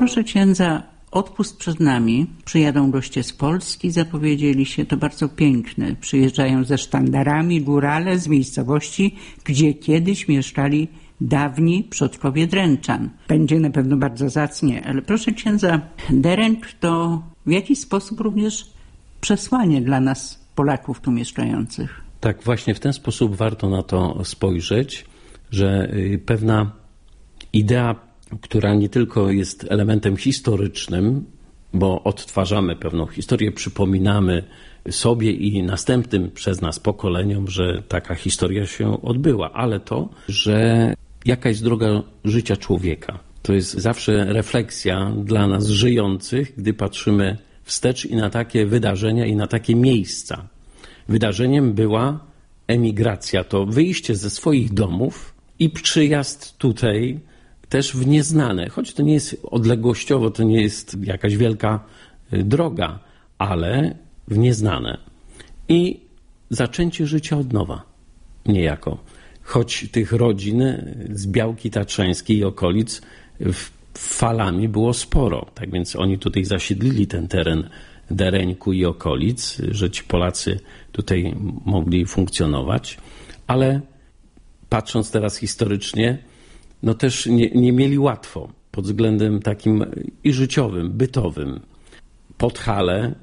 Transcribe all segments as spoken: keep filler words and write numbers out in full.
Proszę księdza, odpust przed nami. Przyjadą goście z Polski, zapowiedzieli się, to bardzo piękne. Przyjeżdżają ze sztandarami górale z miejscowości, gdzie kiedyś mieszkali dawni przodkowie Dręczan. Będzie na pewno bardzo zacnie, ale proszę księdza, Deręcz to w jakiś sposób również przesłanie dla nas, Polaków tu mieszkających. Tak, właśnie w ten sposób warto na to spojrzeć, że pewna idea, która nie tylko jest elementem historycznym, bo odtwarzamy pewną historię, przypominamy sobie i następnym przez nas pokoleniom, że taka historia się odbyła, ale to, że jaka jest droga życia człowieka. To jest zawsze refleksja dla nas żyjących, gdy patrzymy wstecz i na takie wydarzenia i na takie miejsca. Wydarzeniem była emigracja, to wyjście ze swoich domów i przyjazd tutaj też w nieznane, choć to nie jest odległościowo, to nie jest jakaś wielka droga, ale w nieznane. I zaczęcie życia od nowa, niejako. Choć tych rodzin z Białki Tatrzańskiej i okolic falami było sporo, tak więc oni tutaj zasiedlili ten teren Dereńku i okolic, że ci Polacy tutaj mogli funkcjonować, ale patrząc teraz historycznie, no też nie, nie mieli łatwo pod względem takim i życiowym, bytowym. Podhale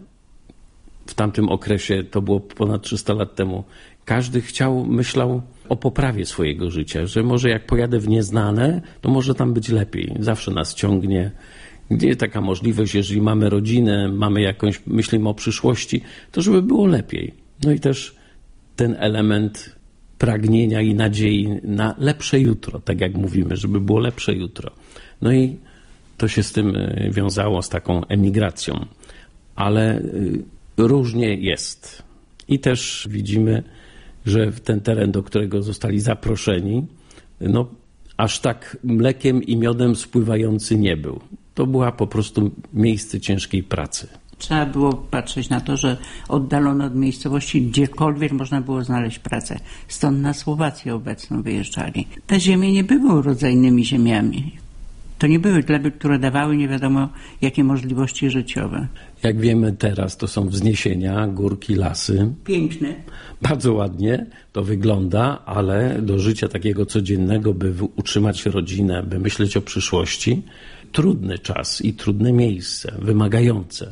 w tamtym okresie, to było ponad trzysta lat temu, każdy chciał, myślał o poprawie swojego życia, że może jak pojadę w nieznane, to może tam być lepiej. Zawsze nas ciągnie. Gdzie jest taka możliwość, jeżeli mamy rodzinę, mamy jakąś, myślimy o przyszłości, to żeby było lepiej. No i też ten element pragnienia i nadziei na lepsze jutro, tak jak mówimy, żeby było lepsze jutro. No i to się z tym wiązało, z taką emigracją. Ale różnie jest. I też widzimy, że ten teren, do którego zostali zaproszeni, no aż tak mlekiem i miodem spływający nie był. To była po prostu miejsce ciężkiej pracy. Trzeba było patrzeć na to, że oddalono od miejscowości, gdziekolwiek można było znaleźć pracę. Stąd na Słowację obecną wyjeżdżali. Te ziemie nie były urodzajnymi ziemiami. To nie były gleby, które dawały nie wiadomo jakie możliwości życiowe. Jak wiemy teraz, to są wzniesienia, górki, lasy. Piękne. Bardzo ładnie to wygląda, ale do życia takiego codziennego, by utrzymać rodzinę, by myśleć o przyszłości, trudny czas i trudne miejsce, wymagające.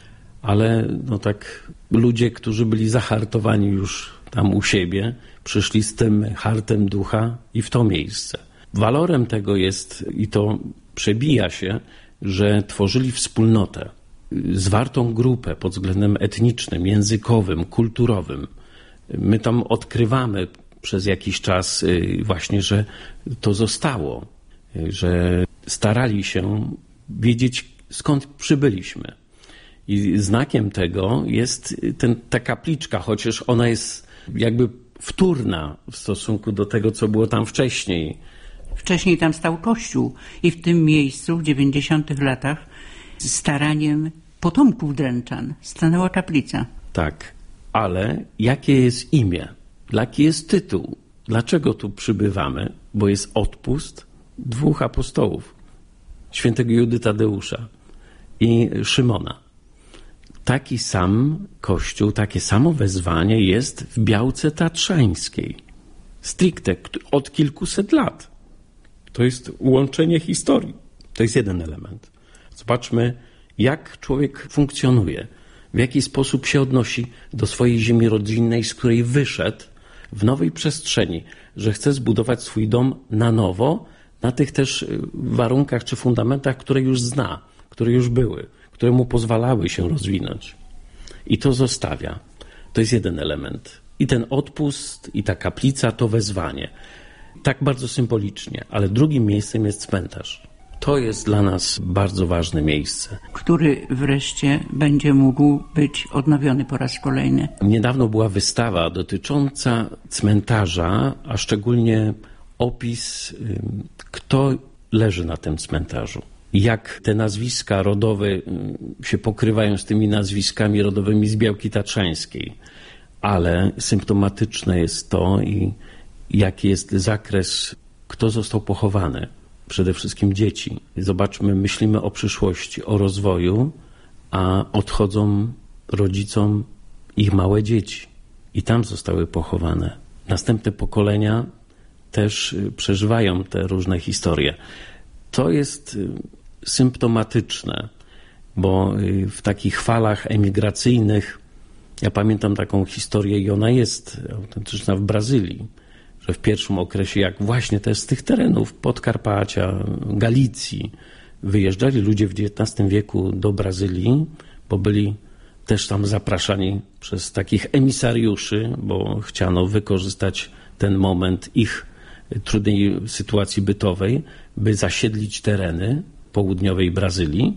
Ale no tak ludzie, którzy byli zahartowani już tam u siebie, przyszli z tym hartem ducha i w to miejsce. Walorem tego jest, i to przebija się, że tworzyli wspólnotę, zwartą grupę pod względem etnicznym, językowym, kulturowym. My tam odkrywamy przez jakiś czas właśnie, że to zostało, że starali się wiedzieć, skąd przybyliśmy. I znakiem tego jest ten, ta kapliczka, chociaż ona jest jakby wtórna w stosunku do tego, co było tam wcześniej. Wcześniej tam stał kościół i w tym miejscu w dziewięćdziesiątych latach staraniem potomków Dręczan stanęła kaplica. Tak, ale jakie jest imię? Jaki jest tytuł? Dlaczego tu przybywamy? Bo jest odpust dwóch apostołów, świętego Judy Tadeusza i Szymona. Taki sam kościół, takie samo wezwanie jest w Białce Tatrzańskiej. Stricte od kilkuset lat. To jest łączenie historii. To jest jeden element. Zobaczmy, jak człowiek funkcjonuje, w jaki sposób się odnosi do swojej ziemi rodzinnej, z której wyszedł w nowej przestrzeni, że chce zbudować swój dom na nowo, na tych też warunkach czy fundamentach, które już zna, które już były, które mu pozwalały się rozwinąć. I to zostawia. To jest jeden element. I ten odpust, i ta kaplica, to wezwanie. Tak bardzo symbolicznie, ale drugim miejscem jest cmentarz. To jest dla nas bardzo ważne miejsce. Który wreszcie będzie mógł być odnowiony po raz kolejny. Niedawno była wystawa dotycząca cmentarza, a szczególnie opis, kto leży na tym cmentarzu. Jak te nazwiska rodowe się pokrywają z tymi nazwiskami rodowymi z Białki Tatrzańskiej. Ale symptomatyczne jest to i jaki jest zakres, kto został pochowany. przede wszystkim dzieci. Zobaczmy, myślimy o przyszłości, o rozwoju, a odchodzą rodzicom ich małe dzieci i tam zostały pochowane. Następne pokolenia też przeżywają te różne historie. To jest symptomatyczne, bo w takich falach emigracyjnych, ja pamiętam taką historię i ona jest autentyczna w Brazylii, że w pierwszym okresie, jak właśnie też z tych terenów Podkarpacia, Galicji, wyjeżdżali ludzie w dziewiętnastym wieku do Brazylii, bo byli też tam zapraszani przez takich emisariuszy, bo chciano wykorzystać ten moment ich trudnej sytuacji bytowej, by zasiedlić tereny południowej Brazylii.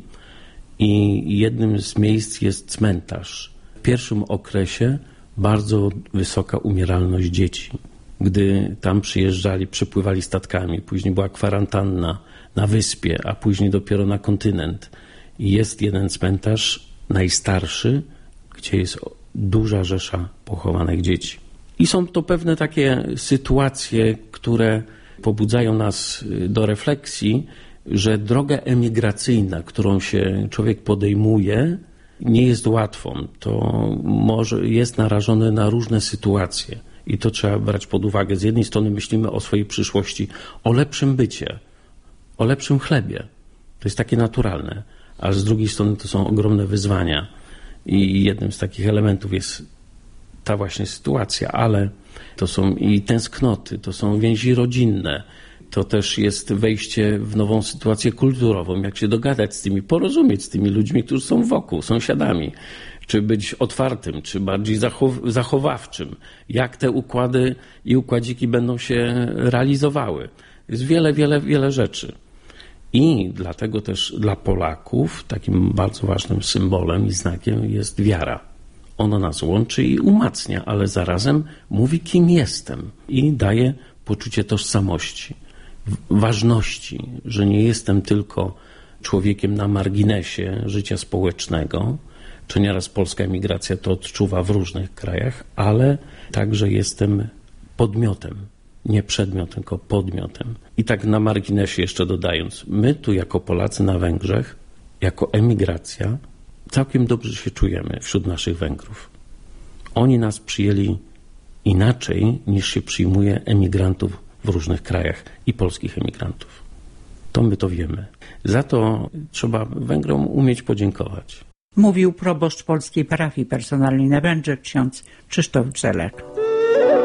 I jednym z miejsc jest cmentarz. W pierwszym okresie bardzo wysoka umieralność dzieci. Gdy tam przyjeżdżali, przepływali statkami, później była kwarantanna na wyspie, a później dopiero na kontynent. I jest jeden cmentarz, najstarszy, gdzie jest duża rzesza pochowanych dzieci. I są to pewne takie sytuacje, które pobudzają nas do refleksji, że droga emigracyjna, którą się człowiek podejmuje, nie jest łatwą. To może jest narażone na różne sytuacje i to trzeba brać pod uwagę. Z jednej strony myślimy o swojej przyszłości, o lepszym bycie, o lepszym chlebie. To jest takie naturalne, a z drugiej strony to są ogromne wyzwania i jednym z takich elementów jest ta właśnie sytuacja, ale to są i tęsknoty, to są więzi rodzinne, to też jest wejście w nową sytuację kulturową, jak się dogadać z tymi, porozumieć z tymi ludźmi, którzy są wokół, sąsiadami, czy być otwartym, czy bardziej zachow- zachowawczym, jak te układy i układziki będą się realizowały. Jest wiele, wiele, wiele rzeczy. I dlatego też dla Polaków takim bardzo ważnym symbolem i znakiem jest wiara. Ona nas łączy i umacnia, ale zarazem mówi, kim jestem i daje poczucie tożsamości, ważności, że nie jestem tylko człowiekiem na marginesie życia społecznego, czy nieraz polska emigracja to odczuwa w różnych krajach, ale także jestem podmiotem, nie przedmiotem, tylko podmiotem. I tak na marginesie jeszcze dodając, my tu jako Polacy na Węgrzech, jako emigracja, całkiem dobrze się czujemy wśród naszych Węgrów. Oni nas przyjęli inaczej niż się przyjmuje emigrantów w różnych krajach i polskich emigrantów. To my to wiemy. Za to trzeba Węgrom umieć podziękować. Mówił proboszcz polskiej parafii personalnej na Węgrzech ksiądz Krzysztof Grzelek.